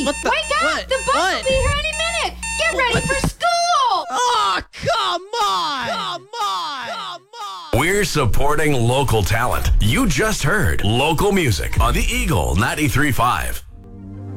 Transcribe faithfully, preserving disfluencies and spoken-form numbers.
What the? Wake up! What? The bus What? will be here any minute! Get ready for school! Oh, come on! Come on! Come on! We're supporting local talent. You just heard local music on the Eagle ninety-three point five.